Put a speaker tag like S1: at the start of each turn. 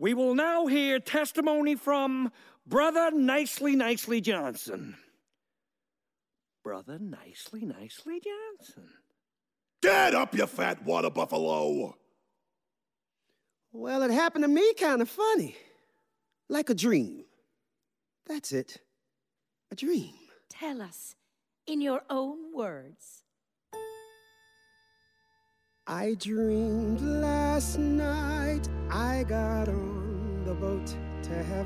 S1: We will now hear testimony from Brother Nicely Johnson. Brother Nicely Johnson.
S2: Get up, you fat water buffalo!
S3: Well, it happened to me kind of funny. Like a dream. That's it. A dream.
S4: Tell us, in your own words.
S3: I dreamed last night I got on the boat to heaven.